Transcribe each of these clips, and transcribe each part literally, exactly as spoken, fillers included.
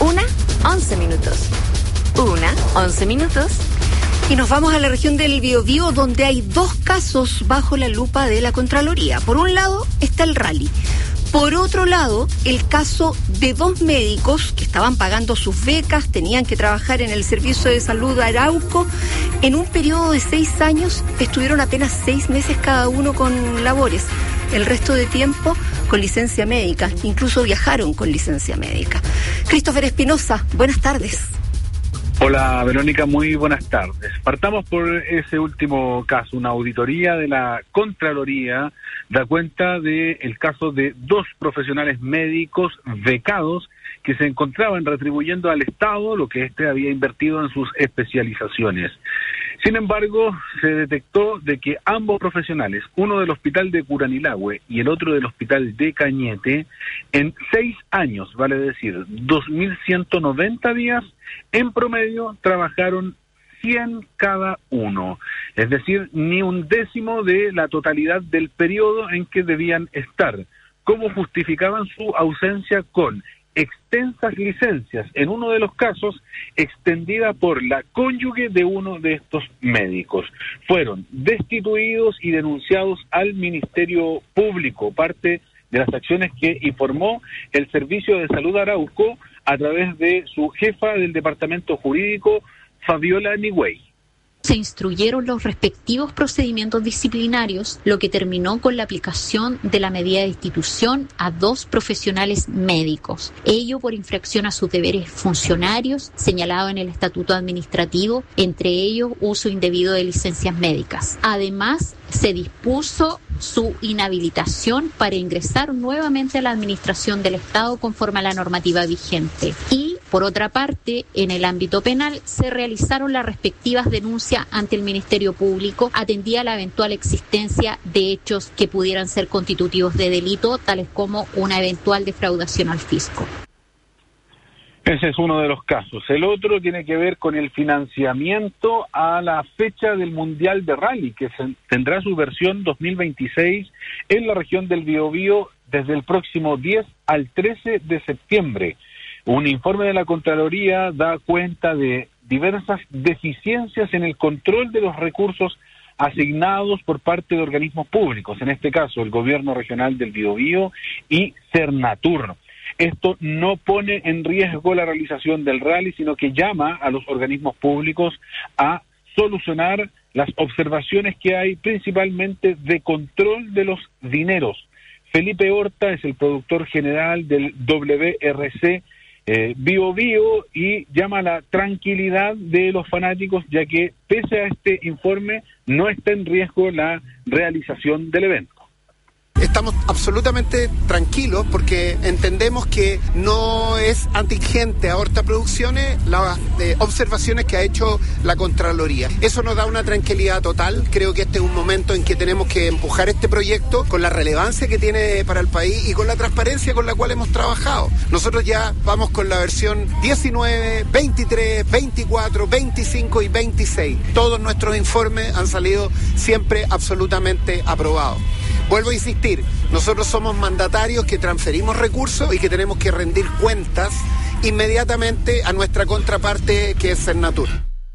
Una, once minutos. Una, once minutos. Y nos vamos a la región del Biobío, donde hay dos casos bajo la lupa de la Contraloría. Por un lado está el rally. Por otro lado, el caso de dos médicos que estaban pagando sus becas, tenían que trabajar en el Servicio de Salud de Arauco. En un periodo de seis años estuvieron apenas seis meses cada uno con labores. El resto de tiempo con licencia médica. Incluso viajaron con licencia médica. Christopher Espinosa, buenas tardes. Hola Verónica, muy buenas tardes. Partamos por ese último caso. Una auditoría de la Contraloría da cuenta del caso de dos profesionales médicos becados que se encontraban retribuyendo al Estado lo que éste había invertido en sus especializaciones. Sin embargo, se detectó de que ambos profesionales, uno del hospital de Curanilahue y el otro del hospital de Cañete, en seis años, vale decir, dos mil ciento noventa días, en promedio trabajaron cien cada uno, es decir, ni un décimo de la totalidad del periodo en que debían estar. ¿Cómo justificaban su ausencia? Con extensas licencias, en uno de los casos extendida por la cónyuge de uno de estos médicos. Fueron destituidos y denunciados al Ministerio Público, parte de las acciones que informó el Servicio de Salud Arauco a través de su jefa del Departamento Jurídico, Fabiola Nigüey. Se instruyeron los respectivos procedimientos disciplinarios, lo que terminó con la aplicación de la medida de destitución a dos profesionales médicos. Ello por infracción a sus deberes funcionarios, señalado en el Estatuto Administrativo, entre ellos uso indebido de licencias médicas. Además, se dispuso su inhabilitación para ingresar nuevamente a la administración del Estado conforme a la normativa vigente. Y, por otra parte, en el ámbito penal se realizaron las respectivas denuncias ante el Ministerio Público, atendida la eventual existencia de hechos que pudieran ser constitutivos de delito, tales como una eventual defraudación al fisco. Ese es uno de los casos. El otro tiene que ver con el financiamiento a la fecha del Mundial de Rally, que se, tendrá su versión dos mil veintiséis en la región del Biobío desde el próximo diez al trece de septiembre. Un informe de la Contraloría da cuenta de diversas deficiencias en el control de los recursos asignados por parte de organismos públicos, en este caso el Gobierno Regional del Biobío y Cernatur. Esto no pone en riesgo la realización del rally, sino que llama a los organismos públicos a solucionar las observaciones que hay principalmente de control de los dineros. Felipe Horta es el productor general del W R C eh, Biobío y llama a la tranquilidad de los fanáticos, ya que pese a este informe no está en riesgo la realización del evento. Estamos absolutamente tranquilos porque entendemos que no es antigente a Horta Producciones las eh, observaciones que ha hecho la Contraloría. Eso nos da una tranquilidad total. Creo que este es un momento en que tenemos que empujar este proyecto con la relevancia que tiene para el país y con la transparencia con la cual hemos trabajado. Nosotros ya vamos con la versión diecinueve, veintitrés, veinticuatro, veinticinco y veintiséis. Todos nuestros informes han salido siempre absolutamente aprobados. Vuelvo a insistir, nosotros somos mandatarios que transferimos recursos y que tenemos que rendir cuentas inmediatamente a nuestra contraparte, que es Cernatur.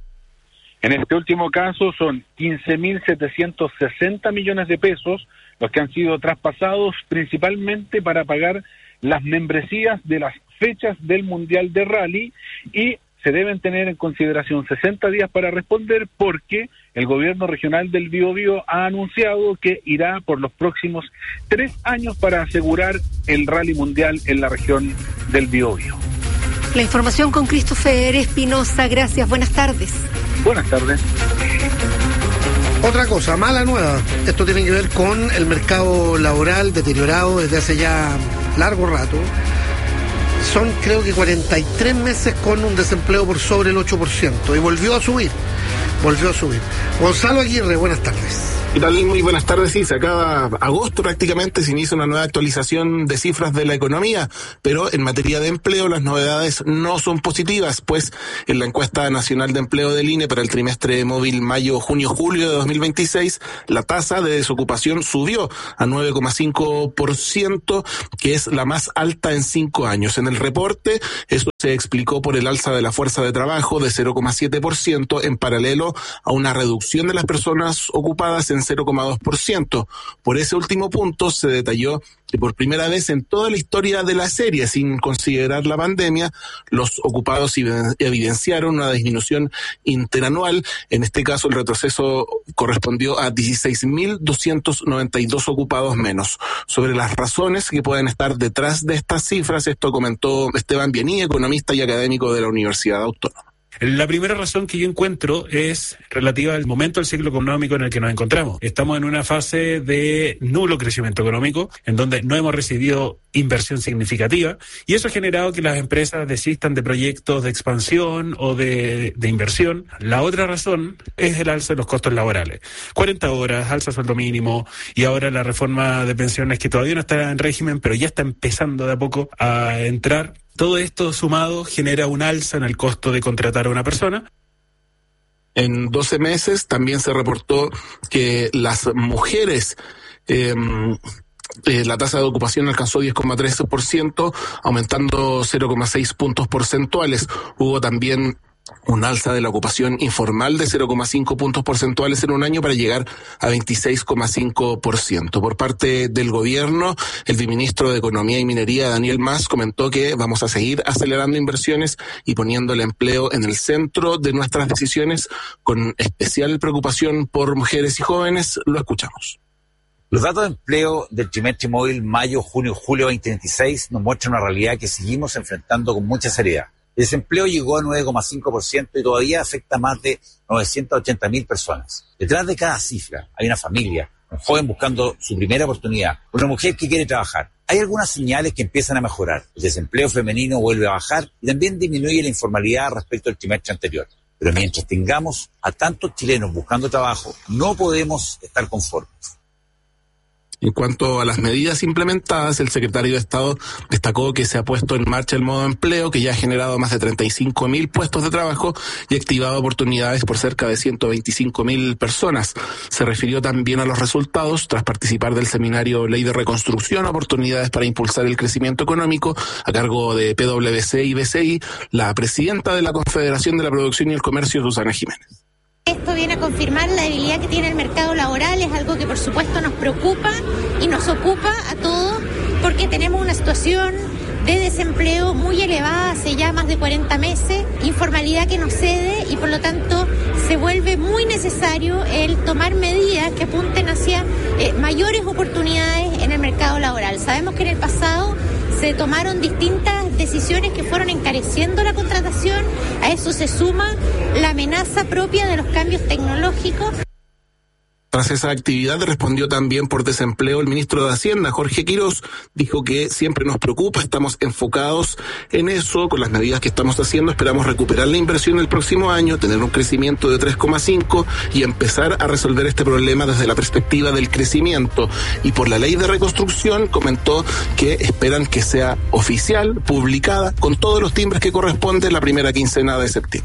En este último caso son quince mil setecientos sesenta millones de pesos los que han sido traspasados principalmente para pagar las membresías de las fechas del Mundial de Rally, y se deben tener en consideración sesenta días para responder, porque el Gobierno Regional del Biobío ha anunciado que irá por los próximos tres años para asegurar el Rally Mundial en la región del Biobío. La información con Christopher Espinosa. Gracias, buenas tardes. Buenas tardes. Otra cosa, mala nueva. Esto tiene que ver con el mercado laboral deteriorado desde hace ya largo rato. Son creo que cuarenta y tres meses con un desempleo por sobre el ocho por ciento y volvió a subir, volvió a subir. Gonzalo Aguirre, buenas tardes. ¿Qué tal? Muy buenas tardes. Sí, se acaba agosto prácticamente, se inicia una nueva actualización de cifras de la economía, pero en materia de empleo las novedades no son positivas, pues en la encuesta nacional de empleo del I N E para el trimestre móvil mayo, junio, julio de dos mil veintiséis, la tasa de desocupación subió a nueve coma cinco por ciento, que es la más alta en cinco años. En el reporte, eso se explicó por el alza de la fuerza de trabajo de cero coma siete por ciento, en paralelo a una reducción de las personas ocupadas en cero coma dos por ciento. Por ese último punto se detalló que por primera vez en toda la historia de la serie, sin considerar la pandemia, los ocupados evidenciaron una disminución interanual. En este caso, el retroceso correspondió a dieciséis mil doscientos noventa y dos ocupados menos. Sobre las razones que pueden estar detrás de estas cifras, esto comentó Esteban Biení, economista y académico de la Universidad Autónoma. La primera razón que yo encuentro es relativa al momento del ciclo económico en el que nos encontramos. Estamos en una fase de nulo crecimiento económico, en donde no hemos recibido inversión significativa, y eso ha generado que las empresas desistan de proyectos de expansión o de, de inversión. La otra razón es el alza de los costos laborales. cuarenta horas, alza sueldo mínimo, y ahora la reforma de pensiones que todavía no está en régimen, pero ya está empezando de a poco a entrar. Todo esto sumado genera un alza en el costo de contratar a una persona. En doce meses también se reportó que las mujeres, eh, eh, la tasa de ocupación alcanzó diez coma tres por ciento, aumentando cero coma seis puntos porcentuales. Hubo también un alza de la ocupación informal de cero coma cinco puntos porcentuales en un año para llegar a veintiséis coma cinco por ciento. Por parte del gobierno, el viceministro de Economía y Minería, Daniel Mas, comentó que vamos a seguir acelerando inversiones y poniendo el empleo en el centro de nuestras decisiones, con especial preocupación por mujeres y jóvenes. Lo escuchamos. Los datos de empleo del trimestre móvil mayo, junio, julio veinte veintiséis nos muestran una realidad que seguimos enfrentando con mucha seriedad. El desempleo llegó a nueve coma cinco por ciento y todavía afecta a más de novecientas ochenta mil personas. Detrás de cada cifra hay una familia, un joven buscando su primera oportunidad, una mujer que quiere trabajar. Hay algunas señales que empiezan a mejorar. El desempleo femenino vuelve a bajar y también disminuye la informalidad respecto al trimestre anterior. Pero mientras tengamos a tantos chilenos buscando trabajo, no podemos estar conformes. En cuanto a las medidas implementadas, el secretario de Estado destacó que se ha puesto en marcha el modo empleo, que ya ha generado más de treinta y cinco mil puestos de trabajo y activado oportunidades por cerca de ciento veinticinco mil personas. Se refirió también a los resultados tras participar del seminario Ley de Reconstrucción, oportunidades para impulsar el crecimiento económico, a cargo de P W C y B C I, la presidenta de la Confederación de la Producción y el Comercio, Susana Jiménez. Esto viene a confirmar la debilidad que tiene el mercado laboral, es algo que por supuesto nos preocupa y nos ocupa a todos porque tenemos una situación de desempleo muy elevada hace ya más de cuarenta meses, informalidad que nos cede y por lo tanto se vuelve muy necesario el tomar medidas que apunten hacia eh, mayores oportunidades en el mercado laboral. Sabemos que en el pasado se tomaron distintas decisiones que fueron encareciendo la contratación, a eso se suma la amenaza propia de los cambios tecnológicos. Tras esa actividad respondió también por desempleo el ministro de Hacienda, Jorge Quirós. Dijo que siempre nos preocupa, estamos enfocados en eso, con las medidas que estamos haciendo esperamos recuperar la inversión el próximo año, tener un crecimiento de tres coma cinco y empezar a resolver este problema desde la perspectiva del crecimiento. Y por la ley de reconstrucción comentó que esperan que sea oficial, publicada, con todos los timbres que corresponden la primera quincena de septiembre.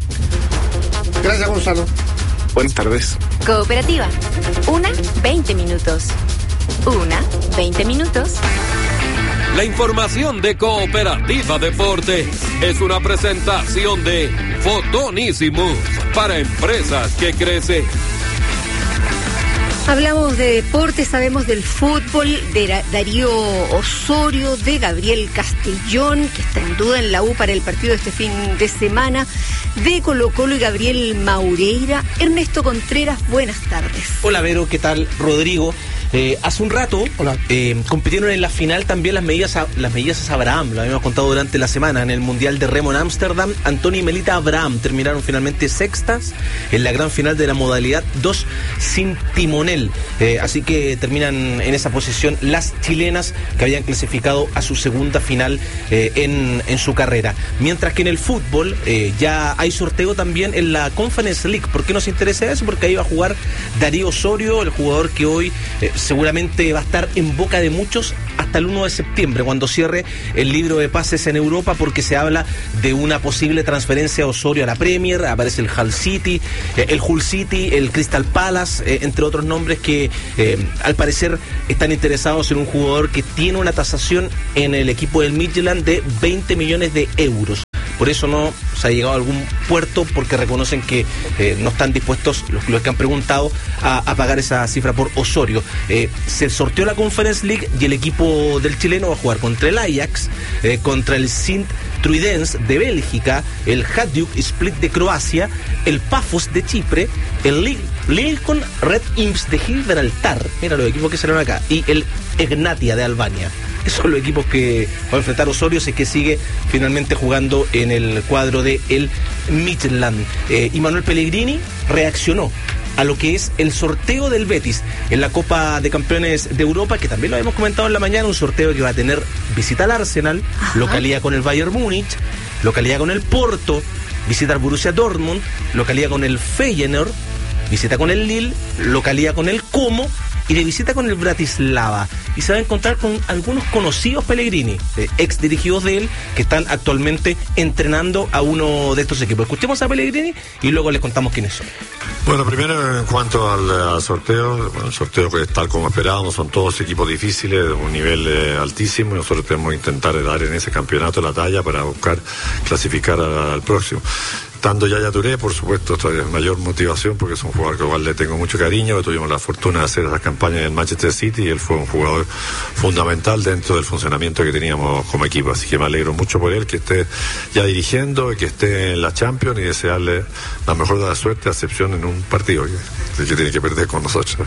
Gracias, Gonzalo. Buenas tardes. Cooperativa. Una, veinte minutos. Una, veinte minutos. La información de Cooperativa Deportes es una presentación de Fotonísimo para empresas que crecen. Hablamos de deporte, sabemos del fútbol, de Darío Osorio, de Gabriel Castellón, que está en duda en la U para el partido de este fin de semana, de Colo Colo y Gabriel Maureira. Ernesto Contreras, buenas tardes. Hola Vero, ¿qué tal? Rodrigo. Eh, hace un rato eh, compitieron en la final también las medidas las medidas Abraham, lo habíamos contado durante la semana en el Mundial de Remo en Ámsterdam. Antonio y Melita Abraham terminaron finalmente sextas en la gran final de la modalidad dos sin timonel, eh, así que terminan en esa posición las chilenas que habían clasificado a su segunda final eh, en, en su carrera. Mientras que en el fútbol eh, ya hay sorteo también en la Conference League. ¿Por qué nos interesa eso? Porque ahí va a jugar Darío Osorio, el jugador que hoy eh, seguramente va a estar en boca de muchos hasta el uno de septiembre, cuando cierre el libro de pases en Europa, porque se habla de una posible transferencia de Osorio a la Premier. Aparece el Hull City, eh, el Hull City, el Crystal Palace, eh, entre otros nombres que eh, al parecer están interesados en un jugador que tiene una tasación en el equipo del Midtjylland de veinte millones de euros. Por eso no se ha llegado a algún puerto, porque reconocen que eh, no están dispuestos, los, los que han preguntado, a, a pagar esa cifra por Osorio. Eh, se sorteó la Conference League y el equipo del chileno va a jugar contra el Ajax, eh, contra el Sint Truidens de Bélgica, el Hajduk Split de Croacia, el Pafos de Chipre, el Lilcon Red Imps de Gibraltar, mira los equipos que salieron acá, y el Egnatia de Albania. Esos son los equipos que va a enfrentar Osorio si es que sigue finalmente jugando en el cuadro de el Midtjylland. Eh, y Manuel Pellegrini reaccionó a lo que es el sorteo del Betis en la Copa de Campeones de Europa, que también lo habíamos comentado en la mañana, un sorteo que va a tener visita al Arsenal, Ajá. localidad con el Bayern Múnich, localidad con el Porto, visita al Borussia Dortmund, localidad con el Feyenoord, visita con el Lille, localidad con el Como y de visita con el Bratislava. Y se va a encontrar con algunos conocidos Pellegrini, eh, ex dirigidos de él, que están actualmente entrenando a uno de estos equipos. Escuchemos a Pellegrini y luego les contamos quiénes son. Bueno, primero en cuanto al, al sorteo, bueno, el sorteo que es tal como esperábamos, son todos equipos difíciles, de un nivel eh, altísimo, y nosotros tenemos que intentar dar en ese campeonato la talla para buscar clasificar al, al próximo. Estando Yaya Touré, por supuesto, esto es mayor motivación, porque es un jugador que igual le tengo mucho cariño. Tuvimos la fortuna de hacer esas campañas en el Manchester City y él fue un jugador fundamental dentro del funcionamiento que teníamos como equipo. Así que me alegro mucho por él, que esté ya dirigiendo y que esté en la Champions, y desearle la mejor de la suerte, a excepción en un partido que, que tiene que perder con nosotros.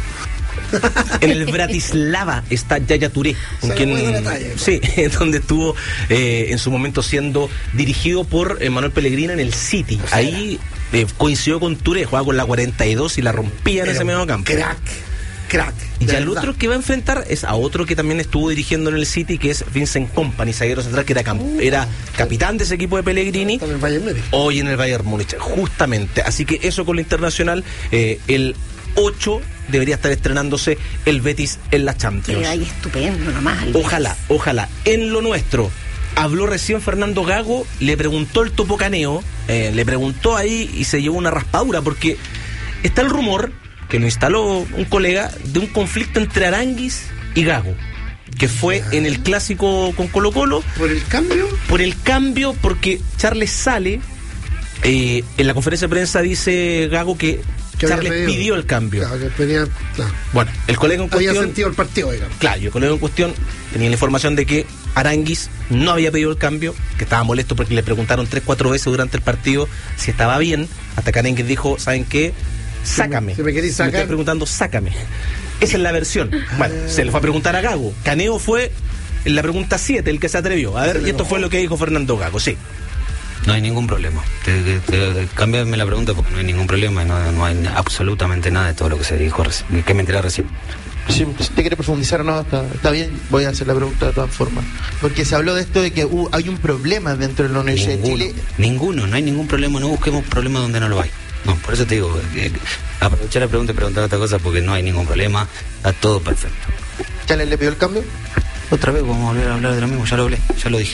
En el Bratislava está Yaya Touré, con quien, sí, donde estuvo eh, en su momento siendo dirigido por eh, Manuel Pellegrini en el City. Ahí eh, coincidió con Touré, jugaba con la cuarenta y dos y la rompía en ese medio campo. Crack, crack. Y al otro que va a enfrentar es a otro que también estuvo dirigiendo en el City, que es Vincent Kompany, zaguero central, que era, camp- era capitán de ese equipo de Pellegrini, hoy en el Bayern Múnich, justamente. Así que eso con lo internacional, eh, el ocho debería estar estrenándose el Betis en la Champions. Ay, estupendo nomás. Ojalá, ojalá. En lo nuestro, habló recién Fernando Gago, le preguntó el Topo Caneo, eh, le preguntó ahí y se llevó una raspadura, porque está el rumor, que lo instaló un colega, de un conflicto entre Aránguiz y Gago, que fue en el clásico con Colo Colo. ¿Por el cambio? Por el cambio, porque Charles sale, eh, en la conferencia de prensa dice Gago que Charles pidió el cambio. Claro, que pedía, claro. Bueno, el colega en cuestión... Había sentido el partido, digamos. Claro, el colega en cuestión tenía la información de que Aránguiz no había pedido el cambio, que estaba molesto porque le preguntaron tres, cuatro veces durante el partido si estaba bien, hasta que Aránguiz dijo, ¿saben qué? Sácame. Si me, si me querés sacar... Me estoy preguntando, sácame. Esa es la versión. Bueno, ah. se le fue a preguntar a Gago. Caneo fue en la pregunta siete el que se atrevió. A ver, y esto fue lo que dijo Fernando Gago, sí. No hay ningún problema. Te, te, te, cámbiame la pregunta porque no hay ningún problema. No, no hay absolutamente nada de todo lo que se dijo, que me enteré recién. Si te quiere profundizar o no, está, está bien, voy a hacer la pregunta de todas formas. Porque se habló de esto de que uh, hay un problema dentro de la Universidad ninguno, de Chile. Ninguno, no hay ningún problema, no busquemos problemas donde no lo hay. No, por eso te digo, eh, aprovechar la pregunta y preguntar otra cosa porque no hay ningún problema, está todo perfecto. ¿Ya le, le pidió el cambio? Otra vez vamos a volver a hablar de lo mismo, ya lo hablé, ya lo dije.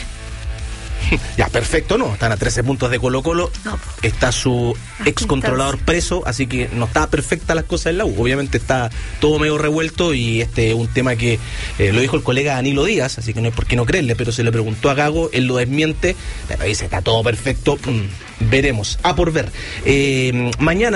Ya, perfecto, no, están a trece puntos de Colo Colo, no. Está su ex controlador preso, así que no está perfecta las cosas en la U, obviamente está todo medio revuelto y este es un tema que eh, lo dijo el colega Danilo Díaz, así que no hay por qué no creerle, pero se le preguntó a Gago, él lo desmiente, pero dice está todo perfecto, mm, veremos, a por ver. Eh, mañana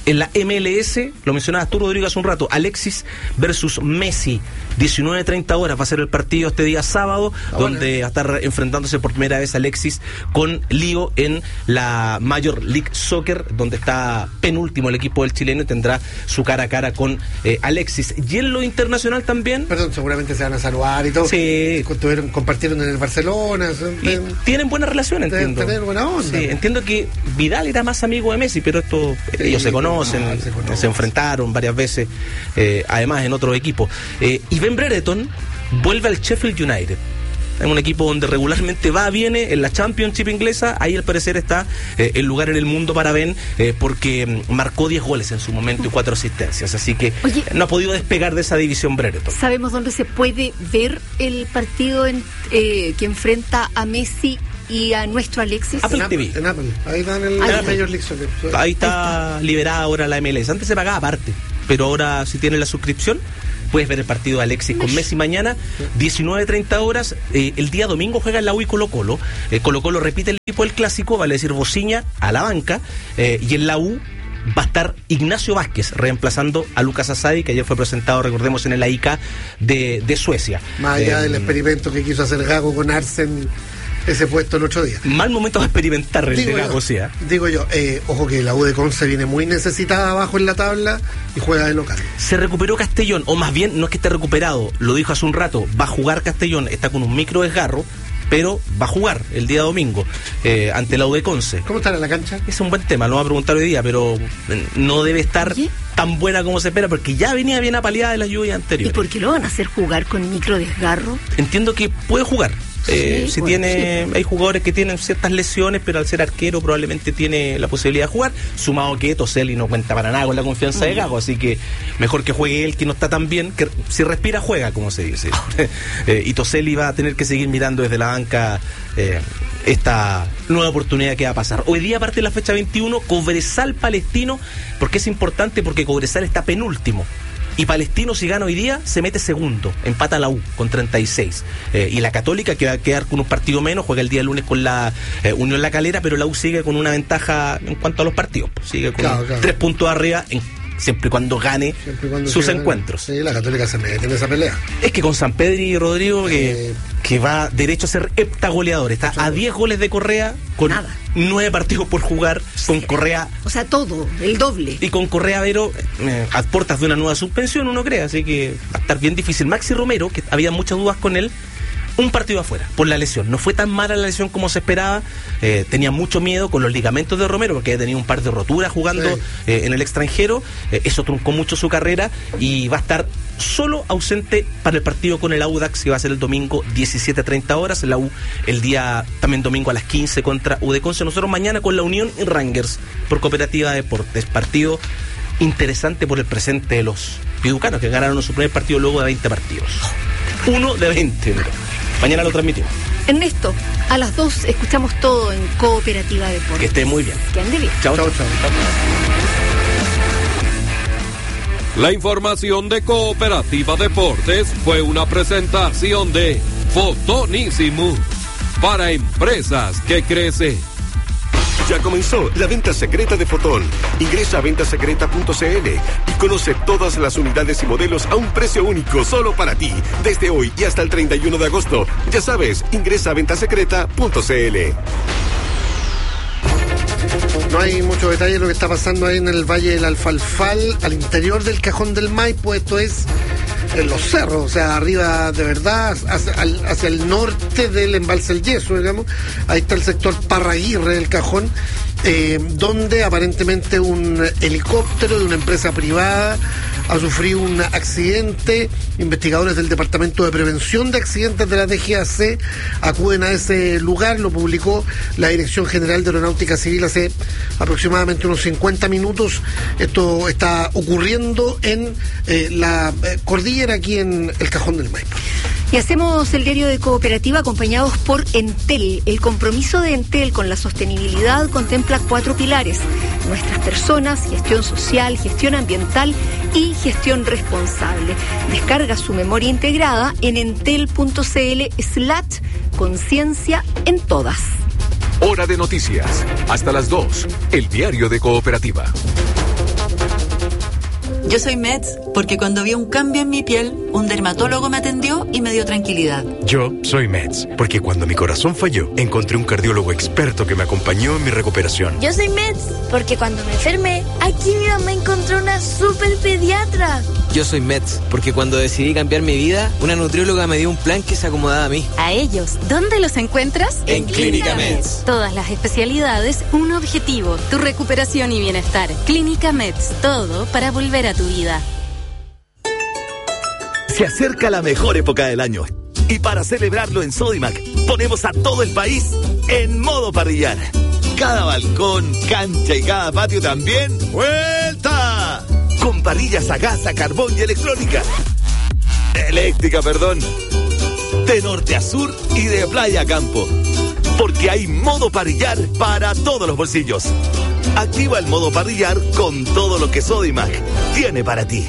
en la M L S, lo mencionabas tú, Rodrigo, hace un rato, Alexis versus Messi, diecinueve treinta horas va a ser el partido este día sábado, ah, donde bueno. va a estar enfrentándose por primera vez Alexis con Lío en la Major League Soccer, donde está penúltimo el equipo del chileno y tendrá su cara a cara con eh, Alexis. Y en lo internacional también... Perdón, seguramente se van a saludar y todo. Sí. Compartieron en el Barcelona. Y tienen buena relación, entiendo. Tener buena onda. Sí, entiendo que Vidal era más amigo de Messi, pero esto sí, ellos se conocen, no, se conocen, se enfrentaron varias veces, eh, además en otros equipos. Eh, y Ben Brereton vuelve al Sheffield United. Es un equipo donde regularmente va, viene en la Championship inglesa. Ahí al parecer está eh, el lugar en el mundo para Ben, eh, porque marcó diez goles en su momento y cuatro asistencias. Así que Oye, no ha podido despegar de esa división Brereton. ¿Sabemos dónde se puede ver el partido en, eh, que enfrenta a Messi y a nuestro Alexis? Apple T V. En Apple. Ahí está en el Major League Soccer. Ahí está, Ahí está liberada ahora la M L S. Antes se pagaba aparte, pero ahora si tienes la suscripción puedes ver el partido de Alexis con Messi mañana, diecinueve treinta horas. Eh, el día domingo juega en la U y Colo Colo. Eh, Colo Colo repite el equipo del clásico, vale decir Bociña a la banca, eh, y en la U va a estar Ignacio Vázquez reemplazando a Lucas Asadi, que ayer fue presentado, recordemos, en el A I K de, de Suecia. Más allá eh, del experimento que quiso hacer Gago con Arsen ese puesto el otro día. Mal momento para experimentar el digo de Gago, sí, ¿eh? Digo yo, eh, ojo que la U de Conce viene muy necesitada abajo en la tabla y juega de local. Se recuperó Castellón, o más bien no es que esté recuperado, lo dijo hace un rato, va a jugar Castellón, está con un micro desgarro, pero va a jugar el día domingo eh, ante la U de Conce. ¿Cómo estará la cancha? Es un buen tema, lo vamos a preguntar hoy día, pero no debe estar ¿Oye? tan buena como se espera, porque ya venía bien apaleada de la lluvia anterior. ¿Y por qué lo van a hacer jugar con micro desgarro? Entiendo que puede jugar. Eh, sí, si bueno, tiene, sí. Hay jugadores que tienen ciertas lesiones, pero al ser arquero probablemente tiene la posibilidad de jugar, sumado que Toselli no cuenta para nada con la confianza mm. de Gago, así que mejor que juegue él, que no está tan bien, que si respira juega, como se dice. eh, y Toselli va a tener que seguir mirando desde la banca eh, esta nueva oportunidad que va a pasar. Hoy día, aparte de la fecha veintiuno, Cobresal Palestino, porque es importante, porque Cobresal está penúltimo. Y Palestino, si gana hoy día, se mete segundo, empata a la U con treinta y seis. Eh, y la Católica, que va a quedar con un partido menos, juega el día lunes con la eh, Unión La Calera, pero la U sigue con una ventaja en cuanto a los partidos. Sigue con claro, claro. tres puntos arriba, en, siempre y cuando gane siempre y cuando sus encuentros. Sí, la Católica se mete en esa pelea. Es que con San Pedro y Rodrigo, que, eh, que va derecho a ser heptagoleador, está a diez goles de Correa, con Nada. nueve partidos por jugar, con Correa. O sea, todo, el doble. Y con Correa Vero, eh, a puertas de una nueva suspensión, uno cree, así que va a estar bien difícil. Maxi Romero, que había muchas dudas con él, un partido afuera, por la lesión. No fue tan mala la lesión como se esperaba, eh, tenía mucho miedo con los ligamentos de Romero, porque había tenido un par de roturas jugando sí. eh, en el extranjero, eh, eso truncó mucho su carrera, y va a estar solo ausente para el partido con el Audax, que va a ser el domingo diecisiete treinta horas, la U el día también domingo a las quince contra U de Conce. Nosotros mañana con la Unión y Rangers por Cooperativa de Deportes, partido interesante por el presente de los piducanos, que ganaron su primer partido luego de veinte partidos. Uno de veinte, mira. Mañana lo transmitimos. Ernesto, a las dos escuchamos todo en Cooperativa de Deportes. Que esté muy bien. Que ande bien. Chao, chao, chao. La información de Cooperativa Deportes fue una presentación de Fotonísimo para empresas que crecen. Ya comenzó la venta secreta de Fotón. Ingresa a ventasecreta punto c l y conoce todas las unidades y modelos a un precio único solo para ti. Desde hoy y hasta el treinta y uno de agosto. Ya sabes, ingresa a ventasecreta punto c l. No hay mucho detalle de lo que está pasando ahí en el Valle del Alfalfal, al interior del Cajón del Maipo. Esto es en los cerros, o sea, arriba de verdad, hacia, al, hacia el norte del embalse El Yeso, digamos. Ahí está el sector Parraguirre del Cajón, eh, donde aparentemente un helicóptero de una empresa privada ha sufrido un accidente. Investigadores del Departamento de Prevención de Accidentes de la D G A C acuden a ese lugar. Lo publicó la Dirección General de Aeronáutica Civil hace aproximadamente unos cincuenta minutos. Esto está ocurriendo en eh, la eh, cordillera, aquí en el Cajón del Maipo. Y hacemos el diario de Cooperativa acompañados por Entel. El compromiso de Entel con la sostenibilidad contempla cuatro pilares: nuestras personas, gestión social, gestión ambiental y gestión responsable. Descarga su memoria integrada en entel punto c l slash conciencia en todas. Hora de noticias. Hasta las dos. El diario de Cooperativa. Yo soy Meds porque cuando vi un cambio en mi piel, un dermatólogo me atendió y me dio tranquilidad. Yo soy Meds porque cuando mi corazón falló, encontré un cardiólogo experto que me acompañó en mi recuperación. Yo soy Meds porque cuando me enfermé, aquí mi mamá encontró una super pediatra. Yo soy Meds porque cuando decidí cambiar mi vida, una nutrióloga me dio un plan que se acomodaba a mí. A ellos, ¿dónde los encuentras? En Clínica Meds. Todas las especialidades, un objetivo, tu recuperación y bienestar. Clínica Meds, todo para volver a tu vida. Se acerca la mejor época del año y para celebrarlo en Sodimac ponemos a todo el país en modo parrillar. Cada balcón, cancha y cada patio también ¡vuelta! Con parrillas a gas, a carbón y electrónica. Eléctrica, perdón. De norte a sur y de playa a campo. Porque hay modo parrillar para todos los bolsillos. Activa el modo parrillar con todo lo que Sodimac tiene para ti.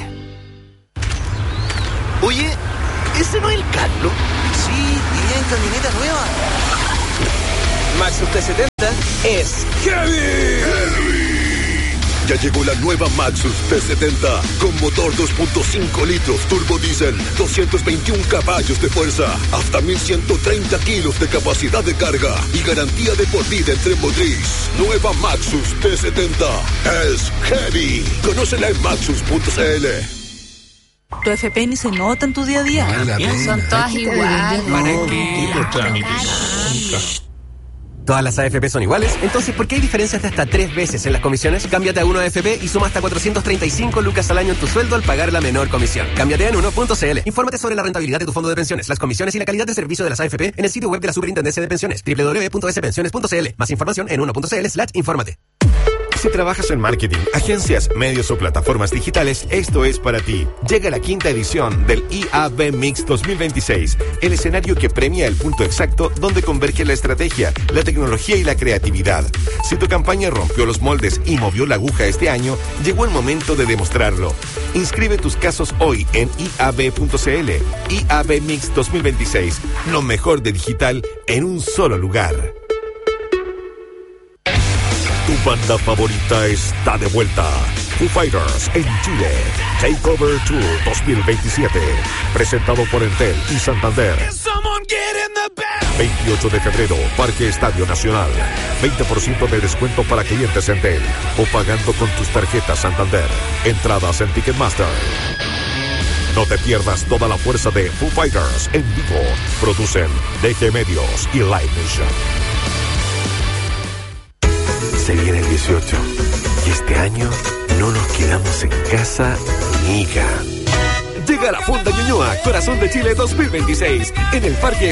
Oye, ¿ese no es el Carlos? Sí, iría en camioneta nueva. Maxus T setenta es Heavy. Heavy. Ya llegó la nueva Maxus T setenta con motor dos punto cinco litros turbo diésel, doscientos veintiún caballos de fuerza, hasta mil ciento treinta kilos de capacidad de carga y garantía de por vida en tren motriz. Nueva Maxus T setenta es Heavy. Conócela en maxus punto c l. Tu F P ni se nota en tu día a día. Ay, son todas iguales. ¿Para qué? ¿Todas las A F P son iguales? Entonces, ¿por qué hay diferencias de hasta tres veces en las comisiones? Cámbiate a uno A F P y suma hasta cuatrocientos treinta y cinco lucas al año en tu sueldo al pagar la menor comisión. Cámbiate en uno punto c l. Infórmate sobre la rentabilidad de tu fondo de pensiones, las comisiones y la calidad de servicio de las A F P en el sitio web de la Superintendencia de Pensiones, doble u doble u doble u punto s pensiones punto c l. Más información en uno punto c l slash infórmate. Si trabajas en marketing, agencias, medios o plataformas digitales, esto es para ti. Llega la quinta edición del I A B Mix dos mil veintiséis, el escenario que premia el punto exacto donde converge la estrategia, la tecnología y la creatividad. Si tu campaña rompió los moldes y movió la aguja este año, llegó el momento de demostrarlo. Inscribe tus casos hoy en i a b punto c l. I A B Mix dos mil veintiséis, lo mejor de digital en un solo lugar. Tu banda favorita está de vuelta. Foo Fighters en Chile. Takeover Tour dos mil veintisiete. Presentado por Entel y Santander. veintiocho de febrero, Parque Estadio Nacional. veinte por ciento de descuento para clientes Entel o pagando con tus tarjetas Santander. Entradas en Ticketmaster. No te pierdas toda la fuerza de Foo Fighters en vivo. Producen D G Medios y Live Nation. Se viene el dieciocho y este año no nos quedamos en casa ni ca. Llega la Fonda Ñuñoa, Corazón de Chile dos mil veintiséis en el Parque